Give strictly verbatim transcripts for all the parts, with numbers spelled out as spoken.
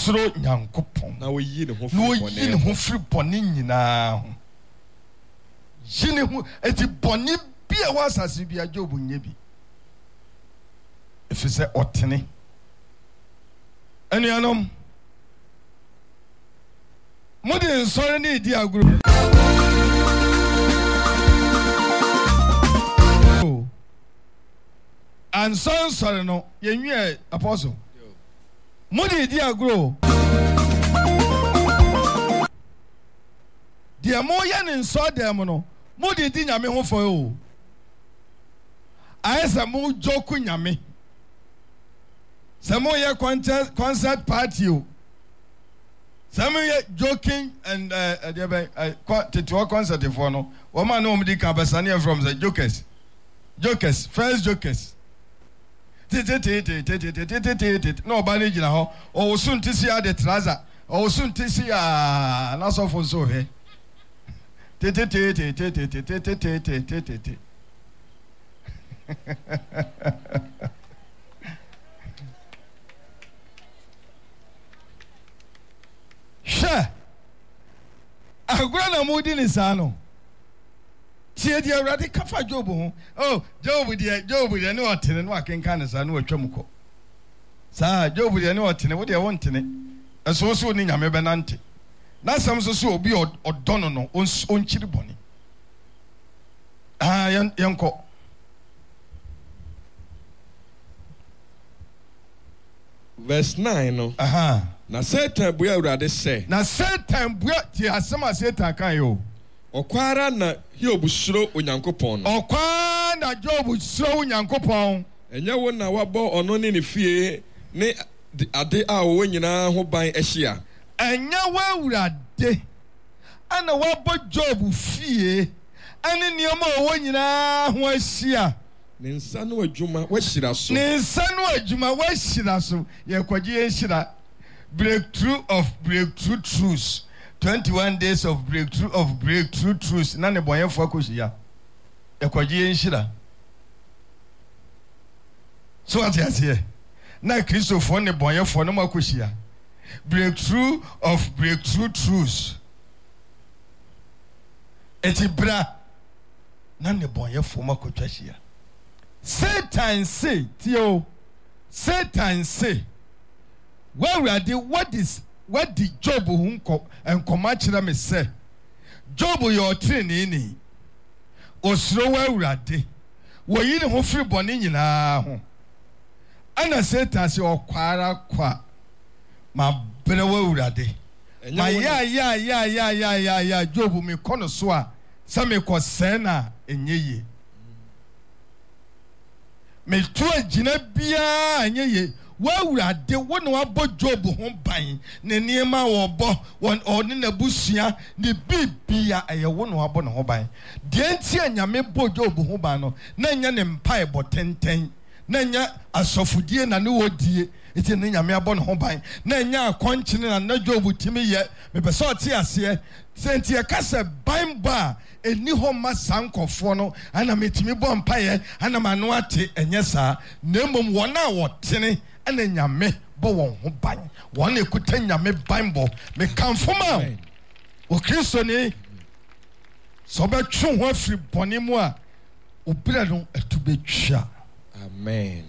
osro nyankopon na wo yi ne ho no yi ne ho firi bɔne nyinaa ho yi ne ho eti bɔne bia wa asase bia Job nye bi efi sɛ ɔtene anuanom mode nsɔre ne di agoro anson sorry no yenwie apostle mudi di agro dia mo ya ne nso dem no mudi di nyame ho fo o aisa mo joku nyame samo ye concert concert party o samo ye joking and uh there be to concert for no wo man no mudi ka basane from the jokers jokers first jokers no bani jina ho o sun ti sia de trouser o sun ti sia na so fo so he te te te te te te te te te te te te sha agora na mudi ni sano tie dia awurade kafa Job ho oh Job dia Job dia ne otene no akenka ne sa no atwam ko sa Job dia ne otene wo dia wontene eso so ni nyame benante na sam so so obi odono no onchiri boni ah yan yanko verse nine no aha na Satan bua awurade se na Satan bua ti asema Satan kan yo okwara na Job suro onyankopon no okwa na Job suro onyankopon enye wo na wabɔ ɔno ne ne fie ne ade a wo nyina ho ban ehia enye wo awurade ana wabɔ Job fie ane nioma wo nyina ho ehia ne nsa no adwuma wahira so ne nsa no adwuma wahira so ye kwaje ehira breakthrough of breakthrough truths twenty-one days of breakthrough of breakthrough truths na ne boyefo akohia ekwaje enhira so ati ase na Christopher ne boyefo no makohia breakthrough of breakthrough truths etibra na ne boyefo makotwahia Satan say tio Satan say when we are the what is what did Job hunko and komachira me say Job your training ni osro wa urade wo yi ne ho firi bone nyina ho ana Satan say okwara kwa ma bere wa urade ma ya ya ya ya ya ya ya Job me kono so a sa me ko sena enyeye me tu agina bia enyeye wa urade wo ne wabɔ Job ho ban ne niema wo bɔ won oni na busua ne bibia eye wo ne wabɔ ne ho ban de nti anyame bɔ Job ho ban no na nya ne mpa ebo tenten na nya asofudie na ne wodie eti ne nyame abɔ ne ho ban na nya akonkyene na na Job timi ye me pɛ sɛ ɔte ase senti e kasa ban ba eni ho ma sankofo no ana metimi bɔ mpa ye ana mano ate enye saa na mmom wona wotene ana nyame bo won ho ban won ekuta nyame bible me kanfo ma o Kristo ni so betwe ho afiri bone mu a obira no atubetwa amen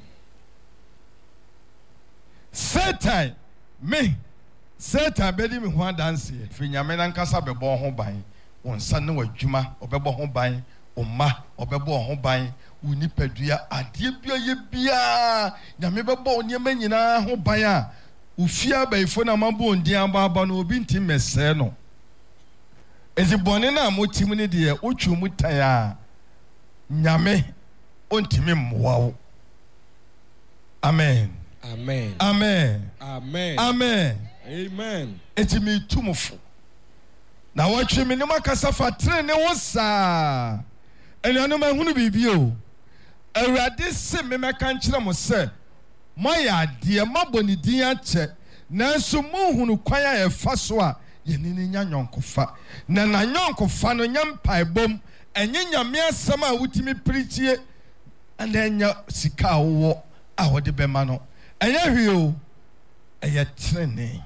Satan me Satan bedi me ho dance fi nyame nan kasa bebo ho ban won sa ne wadwuma obebo ho ban oma obebo ho ban uni padua ade bia ye bia nyame bebo oniema nyina ho ban a ufia baifo na mabo ndian baba no obi ntim mese no ezi bone na motim ne de otwu mu tan a nyame ontimi mmoawo amen amen amen amen amen amen etimi tumufo na watwe me ne makasa fa tre ne wo saa enuanu ma hunu bibio awurade se me meka nkyere mo se moya ade maboni din ache nanso mo hunu kwan a efa so a yenini nya nyonkofa na na nyonkofa no nya mpaebom enye nyame asem a wutimi prichie ana nya sika wo a wode bema no enye hweo eye trene